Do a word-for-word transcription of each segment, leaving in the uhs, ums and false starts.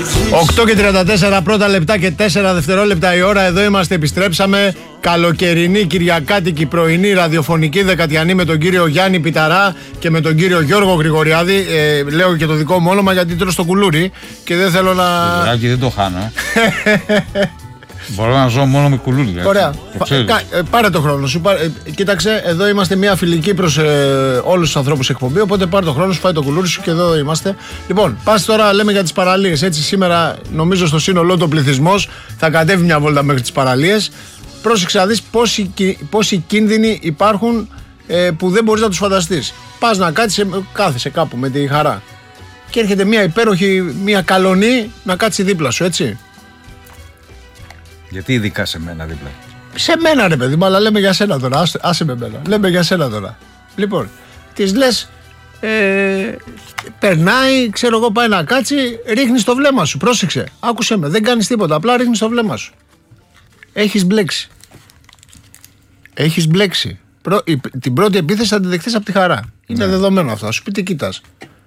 οκτώ και τριάντα τέσσερα πρώτα λεπτά και τέσσερα δευτερόλεπτα η ώρα. Εδώ είμαστε, επιστρέψαμε. Καλοκαιρινή, κυριακάτικη, πρωινή ραδιοφωνική δεκατιανή με τον κύριο Γιάννη Πιταρά και με τον κύριο Γιώργο Γρηγοριάδη. Ε, λέω και το δικό μου όνομα γιατί τρώω στο κουλούρι και δεν θέλω να. Γρηγοριάδη δεν το χάνω. Μπορώ να ζω μόνο με κουλούρι. Ωραία. Κα, ε, πάρε το χρόνο σου. Πάρε, ε, κοίταξε, εδώ είμαστε μια φιλική προς ε, όλους τους ανθρώπους εκπομπή. Οπότε πάρε το χρόνο σου, φάει το κουλούρι σου και εδώ είμαστε. Λοιπόν, πας τώρα, λέμε για τις παραλίες. Έτσι, σήμερα νομίζω στο σύνολό του πληθυσμός θα κατέβει μια βόλτα μέχρι τις παραλίες. Πρόσεξε να δεις πόσοι, πόσοι κίνδυνοι υπάρχουν ε, που δεν μπορείς να τους φανταστείς. Πας να κάτσεις, κάθεσαι κάπου με τη χαρά. Και έρχεται μια υπέροχη, μια καλονή να κάτσει δίπλα σου, έτσι. Γιατί ειδικά σε μένα δίπλα. Σε μένα ρε παιδί μου, αλλά λέμε για σένα τώρα. Άσε, άσε με μένα. Λέμε για σένα τώρα. Λοιπόν, της λες, ε, περνάει, ξέρω εγώ, πάει να κάτσει, ρίχνεις το βλέμμα σου. Πρόσεξε, άκουσε με, δεν κάνεις τίποτα. Απλά ρίχνεις το βλέμμα σου. Έχεις μπλέξει. Έχεις μπλέξει. Προ, η, την πρώτη επίθεση θα την δεχτείς από τη χαρά. Είναι ναι. δεδομένο αυτό. Θα σου πει τι κοίτας.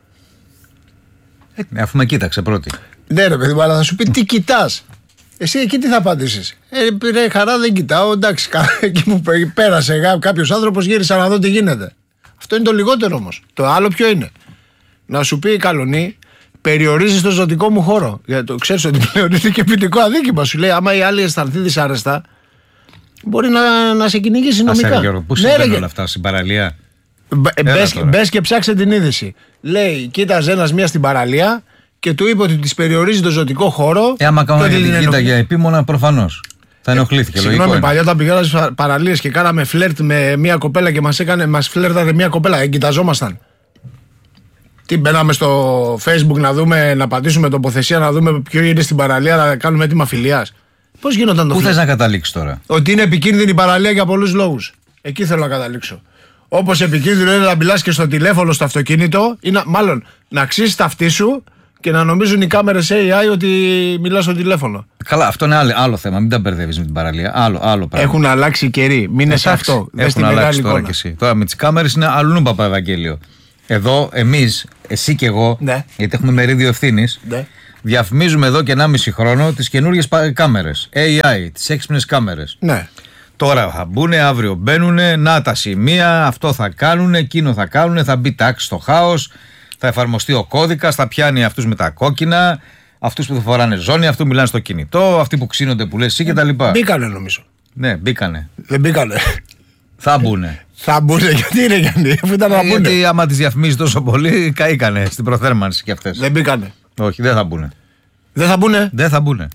Ε, αφού με κοίταξε πρώτη. Ναι, ρε παιδί μου, αλλά θα σου πει τι κοιτάς. Εσύ εκεί τι θα απαντήσεις. Ε, ρε, χαρά δεν κοιτάω. Εντάξει, εκεί που πέρασε κάποιος άνθρωπος γύρισα να δω τι γίνεται. Αυτό είναι το λιγότερο όμως. Το άλλο ποιο είναι. Να σου πει η καλονή, περιορίζεις το ζωτικό μου χώρο. Γιατί το ξέρεις ότι πλέον είναι και ποινικό αδίκημα. Σου λέει, άμα η άλλη αισθανθεί δυσάρεστα, μπορεί να, να σε κυνηγήσει νομικά. Γιώργο, πού συμβαίνουν όλα αυτά στην παραλία. Μπες και ψάξε την είδηση. Λέει, κοίταζε ένας μία στην παραλία και του είπε ότι της περιορίζει το ζωτικό χώρο. Ε, άμα κάνουμε την κοίταγε επίμονα, προφανώς. Θα ενοχλήθηκε. Συγγνώμη, παλιά όταν πηγαίναμε στις παραλίες και κάναμε φλερτ με μία κοπέλα και μας, έκανε, μας φλερτάρε μία κοπέλα, εγκοιταζόμασταν. Τι μπαίναμε στο Facebook να δούμε, να πατήσουμε τοποθεσία, να δούμε ποιο είναι στην παραλία, να κάνουμε έτοιμα φιλίας. Πώς γίνονταν το Πού θες να καταλήξεις τώρα? Ότι είναι επικίνδυνη η παραλία για πολλούς λόγους. Εκεί θέλω να καταλήξω. Όπως επικίνδυνο είναι να μιλάς και στο τηλέφωνο, στο αυτοκίνητο, ή να, μάλλον να αξίσεις τα αυτή σου και να νομίζουν οι κάμερες έι άι ότι μιλάς στο τηλέφωνο. Καλά, αυτό είναι άλλο, άλλο θέμα. Μην τα μπερδεύεις με την παραλία. Άλλο, άλλο πράγμα. Έχουν αλλάξει οι καιροί. Μείνε σε αυτό. Έχουν αλλάξει τώρα κι εσύ. Τώρα με τις κάμερες είναι αλλού Παπαευαγγέλιο. Εδώ εμείς, εσύ και εγώ, ναι. γιατί έχουμε μερίδιο ευθύνης, ναι. διαφημίζουμε εδώ και ενάμιση χρόνο τις καινούργιες κάμερες. έι άι, τις έξυπνες κάμερες. Ναι. Τώρα θα μπουν, αύριο μπαίνουν, να τα σημεία, αυτό θα κάνουν, εκείνο θα κάνουν, θα μπει τάξη στο χάος, θα εφαρμοστεί ο κώδικας, θα πιάνει αυτούς με τα κόκκινα, αυτούς που θα φοράνε ζώνη, αυτοί που μιλάνε στο κινητό, αυτοί που ξύνονται που λες εσύ κτλ. Μπήκανε νομίζω. Ναι, μπήκανε. Δεν μπήκανε. Θα μπουνε. Θα μπουνε, γιατί είναι Γιάννη, αφού ήταν να μπουνε. Γιατί άμα τις διαφημίζει τόσο πολύ, καήκανε στην προθέρμανση κι αυτές. Δεν μπήκανε. Όχι, δεν θα μπουνε. Δεν θα μπουνε. Δεν θα μπουνε.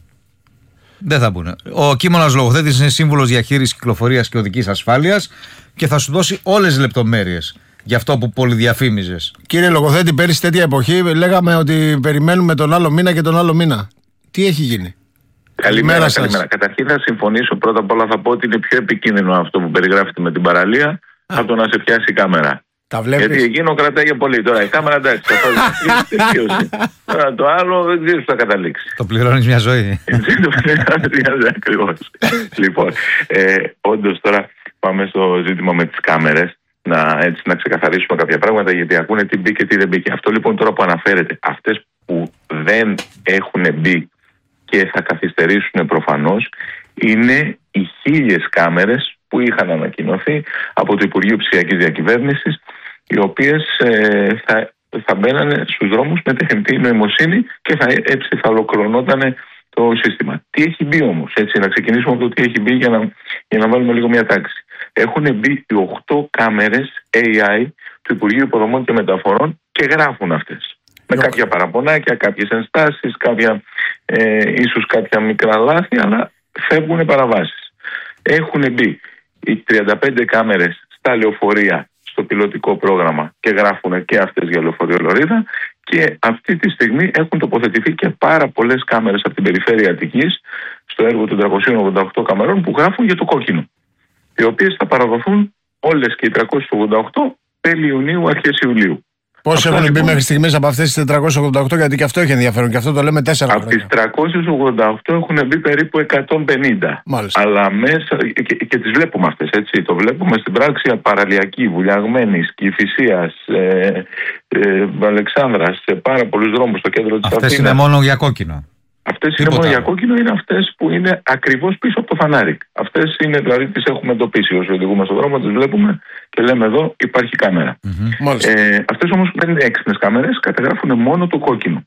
Δεν θα μπουνε. Ο Κίμωνας Λογοθέτης είναι σύμβουλος διαχείρισης κυκλοφορίας και οδικής ασφάλειας και θα σου δώσει όλες τις λεπτομέρειες για αυτό που πολυδιαφήμιζες. Κύριε Λογοθέτη, πέρυσι τέτοια εποχή λέγαμε ότι περιμένουμε τον άλλο μήνα και τον άλλο μήνα. Τι έχει γίνει? Καλημέρα, καλημέρα. Καταρχήν θα συμφωνήσω. Πρώτα απ' όλα θα πω ότι είναι πιο επικίνδυνο αυτό που περιγράφεται με την παραλία από το να σε πιάσει η κάμερα. Τα βλέπεις? Γιατί εκείνο κρατάει για πολύ. Τώρα η κάμερα εντάξει, θα φάει. Τώρα το άλλο δεν ξέρεις που θα καταλήξει. Το πληρώνεις μια ζωή. Το πληρώνεις μια ζωή ακριβώς. Λοιπόν, ε, όντως τώρα πάμε στο ζήτημα με τις κάμερες. Να, έτσι, να ξεκαθαρίσουμε κάποια πράγματα, γιατί ακούνε τι μπήκε, τι δεν μπήκε. Αυτό λοιπόν τώρα που αναφέρεται, αυτές που δεν έχουν μπει και θα καθυστερήσουν προφανώς, είναι οι χίλιες κάμερες που είχαν ανακοινωθεί από το Υπουργείο Ψηφιακής Διακυβέρνησης, οι οποίες ε, θα, θα μπαίνανε στους δρόμους με τεχνητή νοημοσύνη και θα, έτσι θα ολοκληρωνόταν το σύστημα. Τι έχει μπει όμως, έτσι, να ξεκινήσουμε από το τι έχει μπει για να, για να βάλουμε λίγο μια τάξη. Έχουν μπει οι οκτώ κάμερες έι άι του Υπουργείου Υποδομών και Μεταφορών και γράφουν αυτές. Με yeah. κάποια παραπονάκια, κάποιες ενστάσεις, κάποια, ε, ίσως κάποια μικρά λάθη, αλλά φεύγουν παραβάσεις. Έχουν μπει οι τριάντα πέντε κάμερες στα λεωφορεία στο πιλωτικό πρόγραμμα και γράφουν και αυτές για λεωφορείο Λωρίδα, και αυτή τη στιγμή έχουν τοποθετηθεί και πάρα πολλές κάμερες από την περιφέρεια Αττικής στο έργο των τριακοσίων ογδόντα οκτώ καμερών που γράφουν για το κόκκινο, οι οποίες θα παραδοθούν όλες και οι τριακόσιες ογδόντα οκτώ τέλη Ιουνίου, αρχές Ιουλίου. Πόσοι έχουν μπει μέχρι στιγμής από αυτές τις τετρακόσιες ογδόντα οκτώ, γιατί και αυτό έχει ενδιαφέρον και αυτό το λέμε τέσσερα χρόνια. Από τις τριακόσιες ογδόντα οκτώ έχουν μπει περίπου εκατόν πενήντα. Μάλιστα. Αλλά μέσα, και, και τις βλέπουμε αυτές, έτσι. Το βλέπουμε στην πράξη παραλιακή, Βουλιαγμένης, Κηφισίας, ε, ε, Αλεξάνδρας, σε πάρα πολλούς δρόμους στο κέντρο της Αθήνας. Αυτές είναι μόνο για κόκκινο. Αυτές είναι μόνο για κόκκινο, είναι αυτές που είναι ακριβώς πίσω από το φανάρι. Αυτές είναι, δηλαδή τις έχουμε εντοπίσει όσο οδηγούμε στον δρόμο, τις βλέπουμε και λέμε εδώ υπάρχει κάμερα. Mm-hmm. Ε, αυτές όμως δεν είναι έξυπνες κάμερες, καταγράφουν μόνο το κόκκινο.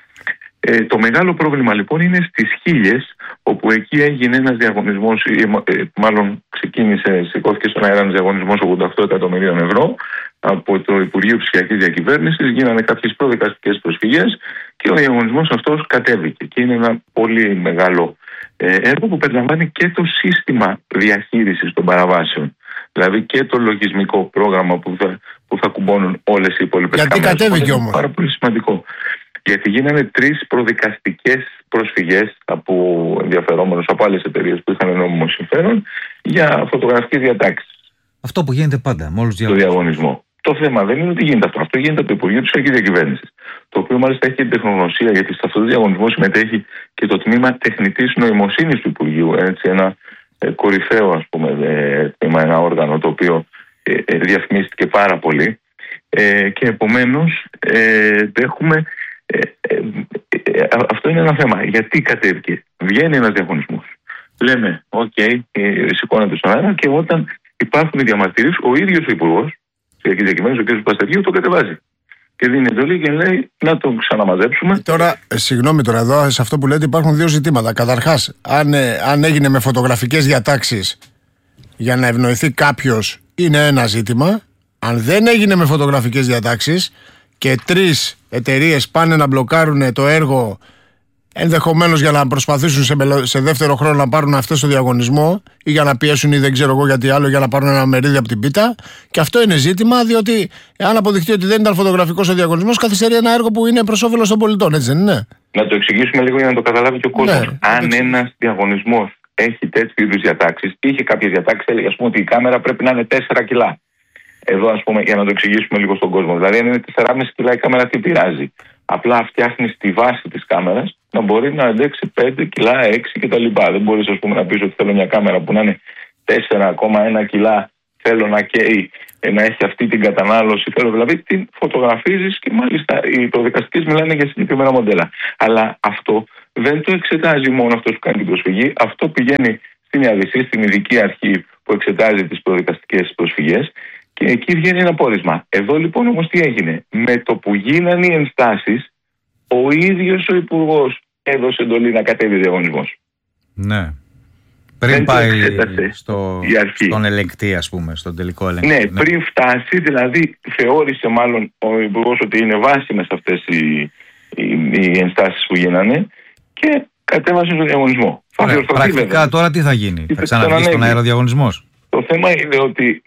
Ε, το μεγάλο πρόβλημα λοιπόν είναι στις Χίλιες, όπου εκεί έγινε ένας διαγωνισμός, ή, ε, μάλλον ξεκίνησε, σηκώθηκε στον αέρα ένας διαγωνισμός ογδόντα οκτώ εκατομμυρίων ευρώ από το Υπουργείο Ψηφιακής Διακυβέρνησης. Γίνανε κάποιες προδικαστικές προσφυγές και ο διαγωνισμός αυτός κατέβηκε. Και είναι ένα πολύ μεγάλο ε, έργο που περιλαμβάνει και το σύστημα διαχείρισης των παραβάσεων. Δηλαδή και το λογισμικό πρόγραμμα που θα, που θα κουμπώνουν όλες οι υπόλοιπες κάμερες. Γιατί κατέβηκε όμως? Πάρα πολύ σημαντικό. Γιατί γίνανε τρεις προδικαστικές προσφυγές από ενδιαφερόμενους από άλλες εταιρείες που είχαν νόμιμο συμφέρον για φωτογραφικές διατάξεις. Αυτό που γίνεται πάντα με όλους τους διαγωνισμό. διαγωνισμό. Το θέμα δεν είναι ότι γίνεται αυτό. Αυτό γίνεται από το Υπουργείο Ψηφιακής Διακυβέρνησης. Το οποίο μάλιστα έχει την τεχνογνωσία, γιατί σε αυτό το διαγωνισμό συμμετέχει και το τμήμα τεχνητής νοημοσύνης του Υπουργείου. Έτσι, ένα ε, κορυφαίο, ας πούμε, ε, τμήμα, ένα όργανο το οποίο ε, ε, διαφημίστηκε πάρα πολύ. Ε, και επομένως ε, έχουμε. Ε, ε, ε, αυτό είναι ένα θέμα. Γιατί κατέβηκε? Βγαίνει ένας διαγωνισμός. Λέμε, οκ, okay, ε, σηκώνεται στον αέρα, και όταν υπάρχουν οι διαμαρτυρίες, ο ίδιος ο Υπουργός Ψηφιακής Διακυβέρνησης, ο κ. Παστεργίου, το κατεβάζει. Και δίνει εντολή και λέει να τον ξαναμαζέψουμε. Τώρα, ε, συγγνώμη τώρα, εδώ σε αυτό που λέτε υπάρχουν δύο ζητήματα. Καταρχάς, αν, ε, αν έγινε με φωτογραφικές διατάξεις για να ευνοηθεί κάποιος, είναι ένα ζήτημα. Αν δεν έγινε με φωτογραφικές διατάξεις και τρεις εταιρείες πάνε να μπλοκάρουν το έργο, ενδεχομένως για να προσπαθήσουν σε, μελο... σε δεύτερο χρόνο να πάρουν αυτές το διαγωνισμό, ή για να πιέσουν, ή δεν ξέρω εγώ γιατί άλλο, για να πάρουν ένα μερίδιο από την πίτα. Και αυτό είναι ζήτημα, διότι αν αποδειχτεί ότι δεν ήταν φωτογραφικός ο διαγωνισμός, καθυστερεί ένα έργο που είναι προς όφελος των πολιτών, έτσι δεν είναι? Να το εξηγήσουμε λίγο για να το καταλάβει και ο κόσμος. Ναι, αν ένας διαγωνισμός έχει τέτοιου είδους διατάξεις, είχε κάποιες διατάξεις, έλεγε ας πούμε ότι η κάμερα πρέπει να είναι τέσσερα κιλά. Εδώ, ας πούμε, για να το εξηγήσουμε λίγο στον κόσμο. Δηλαδή, αν είναι τέσσερα κόμμα πέντε κιλά η κάμερα, τι πειράζει? Απλά φτιάχνει τη βάση της κάμερας να μπορεί να αντέξει πέντε κιλά, έξι κτλ. Δεν μπορείς, ας πούμε, να πεις ότι θέλω μια κάμερα που να είναι τέσσερα κόμμα ένα κιλά, θέλω να καίει, να έχει αυτή την κατανάλωση. Θέλω δηλαδή την φωτογραφίζεις, και μάλιστα οι προδικαστικές μιλάνε για συγκεκριμένα μοντέλα. Αλλά αυτό δεν το εξετάζει μόνο αυτός που κάνει την προσφυγή. Αυτό πηγαίνει στην ι έι ντι σι, στην ειδική αρχή που εξετάζει τις προδικαστικές προσφυγές. Και εκεί βγαίνει ένα πόρισμα. Εδώ λοιπόν όμως τι έγινε? Με το που γίνανε οι ενστάσεις, ο ίδιος ο Υπουργός έδωσε εντολή να κατέβει διαγωνισμός. Ναι. Πριν δεν πάει στο, στον ελεγκτή, ας πούμε, στον τελικό ελεγκτή. Ναι, ναι, πριν φτάσει, δηλαδή θεώρησε μάλλον ο Υπουργός ότι είναι βάσιμες αυτές οι, οι, οι ενστάσεις που γίνανε και κατέβασε στον διαγωνισμό. Ωραία, πρακτικά βέβαια. Τώρα τι θα γίνει? Τι θα ξαναβγεί στον αέρα διαγωνισμός? Το θέμα είναι ότι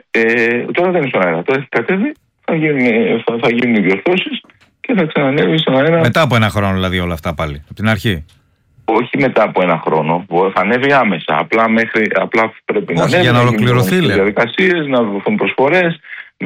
Ε, τώρα δεν είναι στον αέρα. Τώρα έχει κατέβει, θα γίνουν, θα, θα γίνουν οι διορθώσεις και θα ξανανεύει στον αέρα. Μετά από ένα χρόνο, δηλαδή, όλα αυτά πάλι, από την αρχή? Όχι μετά από ένα χρόνο. Θα ανέβει άμεσα. Απλά, μέχρι, απλά πρέπει Όχι, να ανέβει. Για να ολοκληρωθεί, να διαδικασίες, να δοθούν προσφορές,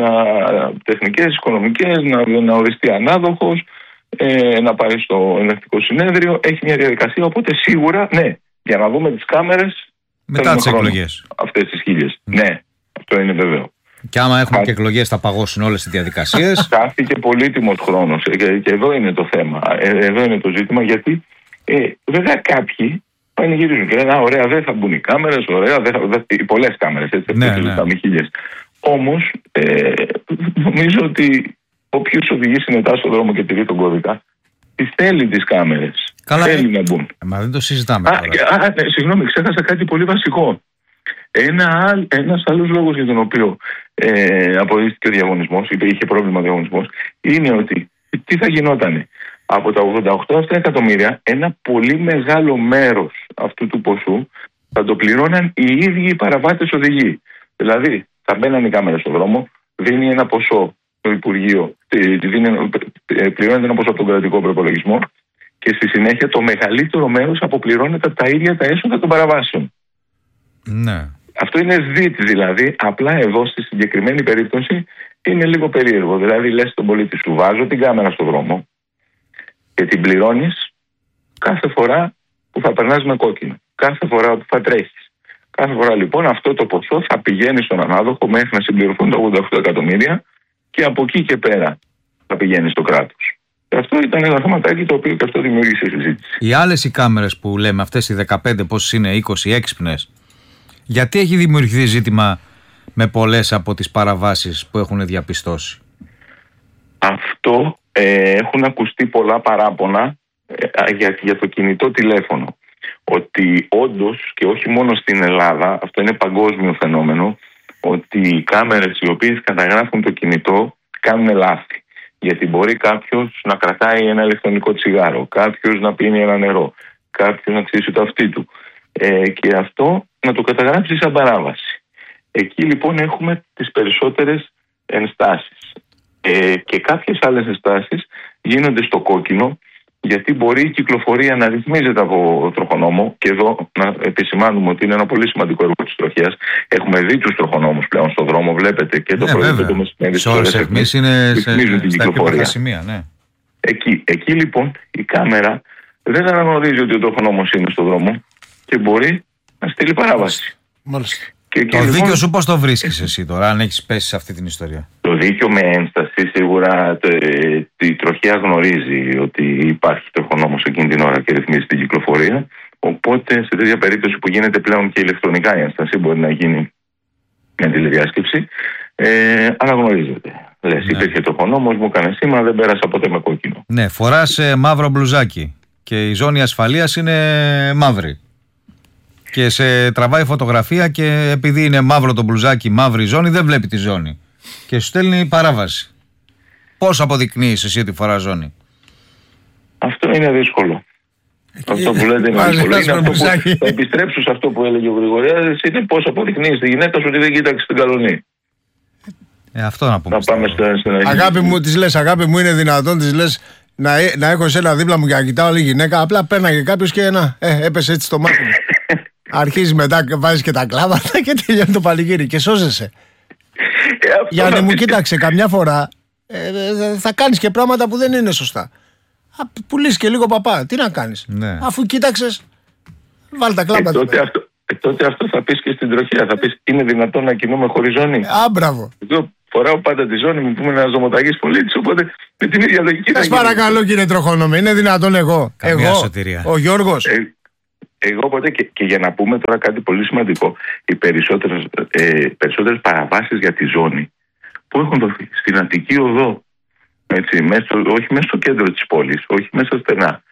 τεχνικές, οικονομικές, να, να οριστεί ανάδοχος, ε, να πάει στο ελεγκτικό συνέδριο. Έχει μια διαδικασία. Οπότε σίγουρα, ναι, για να δούμε τις κάμερες. Μετά τις εκλογές. Αυτές τις χίλιες. Mm. Ναι. Αυτό είναι βέβαιο. Και άμα έχουμε Χά... και εκλογές, θα παγώσουν όλες οι διαδικασίες. Χάθηκε πολύτιμος χρόνος. Και, και εδώ είναι το θέμα. Ε, εδώ είναι το ζήτημα, γιατί ε, βέβαια κάποιοι πανηγυρίζουν και λένε: ωραία, δεν θα μπουν οι κάμερες, ωραία, δεν θα, δεν, οι πολλές κάμερες, έτσι, ναι, αυτές ναι. χίλιες. Όμως, ε, νομίζω ότι όποιος οδηγεί συνετά στον δρόμο και τηρεί τον κώδικα, τις θέλει τις κάμερες. Καλά, θέλει ε, να μπουν. Ε, μα δεν το συζητάμε α, τώρα. Α, ναι, συγγνώμη, ξέχασα κάτι πολύ βασικό. Ένα, ένας άλλος λόγος για τον οποίο ε, αποδείχθηκε ο διαγωνισμός, είχε πρόβλημα ο διαγωνισμός, είναι ότι τι θα γινότανε? Από τα ογδόντα οκτώ αυτά εκατομμύρια, ένα πολύ μεγάλο μέρος αυτού του ποσού θα το πληρώναν οι ίδιοι οι παραβάτες οδηγοί. Δηλαδή, θα μπαίναν οι κάμερες στον δρόμο, δίνει ένα ποσό το Υπουργείο, πληρώνεται ένα ποσό από τον κρατικό προπολογισμό, και στη συνέχεια το μεγαλύτερο μέρος αποπληρώνεται από τα ίδια τα έσοδα των παραβάσεων. Ναι. Αυτό είναι ΔΙΤ δηλαδή. Απλά εδώ στη συγκεκριμένη περίπτωση είναι λίγο περίεργο. Δηλαδή λες στον πολίτη, σου βάζω την κάμερα στον δρόμο και την πληρώνεις κάθε φορά που θα περνάς με κόκκινο, κάθε φορά που θα τρέχεις. Κάθε φορά λοιπόν αυτό το ποσό θα πηγαίνει στον ανάδοχο μέχρι να συμπληρωθούν τα ογδόντα οκτώ εκατομμύρια, και από εκεί και πέρα θα πηγαίνει στο κράτος. Αυτό ήταν ένα θεματάκι το οποίο και αυτό δημιούργησε συζήτηση. Οι άλλες οι κάμερες που λέμε, αυτές οι δεκαπέντε, πόσες είναι, είκοσι έξυπνες, γιατί έχει δημιουργηθεί ζήτημα με πολλές από τις παραβάσεις που έχουν διαπιστώσει? Αυτό ε, έχουν ακουστεί πολλά παράπονα ε, για, για το κινητό τηλέφωνο. Ότι όντως, και όχι μόνο στην Ελλάδα, αυτό είναι παγκόσμιο φαινόμενο, ότι οι κάμερες οι οποίες καταγράφουν το κινητό κάνουν λάθη. Γιατί μπορεί κάποιος να κρατάει ένα ηλεκτρονικό τσιγάρο, κάποιος να πίνει ένα νερό, κάποιος να ξύσει το αυτί του. Ε, και αυτό να το καταγράψει σαν παράβαση. Εκεί λοιπόν έχουμε τις περισσότερες ενστάσεις. Ε, και κάποιες άλλες ενστάσεις γίνονται στο κόκκινο, γιατί μπορεί η κυκλοφορία να ρυθμίζεται από τροχονόμο. Και εδώ να επισημάνουμε ότι είναι ένα πολύ σημαντικό έργο της τροχέας. Έχουμε δει τους τροχονόμους πλέον στον δρόμο, βλέπετε, και το ναι, πρωί και το μεσημέρι. Σε όλες τις αιχμές είναι ρυθμίζουν την κυκλοφορία. Σημεία, ναι. Εκεί, εκεί λοιπόν η κάμερα δεν αναγνωρίζει ότι ο τροχονόμος είναι στον δρόμο και μπορεί να στείλει παράβαση. Μάλιστα. Και το λοιπόν, δίκιο σου πώς το βρίσκεις εσύ τώρα, αν έχεις πέσει σε αυτή την ιστορία? Το δίκιο με ένσταση σίγουρα η τροχέα γνωρίζει ότι υπάρχει τροχονόμος εκείνη την ώρα και ρυθμίζει την κυκλοφορία. Οπότε σε τέτοια περίπτωση που γίνεται πλέον και ηλεκτρονικά η ένσταση, μπορεί να γίνει με τηλεδιάσκεψη, ε, αναγνωρίζεται. Λες, ναι, υπήρχε τροχονόμος, μου έκανε σήμα, δεν πέρασα ποτέ με κόκκινο. Ναι, φοράς ε, μαύρο μπλουζάκι και η ζώνη ασφαλείας είναι μαύρη. Και σε τραβάει φωτογραφία και επειδή είναι μαύρο το μπλουζάκι, μαύρη ζώνη, δεν βλέπει τη ζώνη. Και σου στέλνει παράβαση. Πώς αποδεικνύεις εσύ ότι φορά ζώνη? Αυτό είναι δύσκολο. Εκεί, αυτό που λέτε είναι δύσκολο. Είναι αυτό που, θα επιστρέψω σε αυτό που έλεγε ο Γρηγοριάδης, είναι πώς αποδεικνύεις τη γυναίκα σου ότι δεν κοίταξε την καλονή. Ε, αυτό να πούμε. Να πάμε στο, στην αρχή. Αγάπη μου, της λες, αγάπη μου, είναι δυνατόν, της λες, να, να έχω εσένα δίπλα μου και να κοιτάω άλλη γυναίκα? Απλά πέρναγε κάποιος και να, ε, έπεσε έτσι στο μάτι μου. Αρχίζει μετά, βάζει και τα κλάματα και τελειώνει το παλικύρι και σώζεσαι. Ε, Γιάννη μου, κοίταξε, καμιά φορά ε, θα κάνεις και πράγματα που δεν είναι σωστά. Α, πουλήσεις και λίγο παπά, τι να κάνεις? Ναι. Αφού κοίταξες, βάλει τα κλάματα. Ε, τότε, αυτό, ε, τότε αυτό θα πεις και στην τροχέα. Θα πεις, είναι δυνατόν να κινούμε χωρίς ζώνη? Α, μπράβο. Εγώ φοράω πάντα τη ζώνη μου, που είμαι ένας ζωμοταγής πολίτης, οπότε με την ίδια λογική. Σας παρακαλώ, κύριε τροχόνομε, είναι δυνατόν εγώ? Καμία εγώ, σωτηρία. ο Γιώργος. Ε, Εγώ ποτέ και, και για να πούμε τώρα κάτι πολύ σημαντικό, οι περισσότερες, ε, περισσότερες παραβάσεις για τη ζώνη που έχουν δοθεί στην Αττική Οδό, έτσι, μέσα, όχι μέσα στο κέντρο της πόλης, όχι μέσα στενά,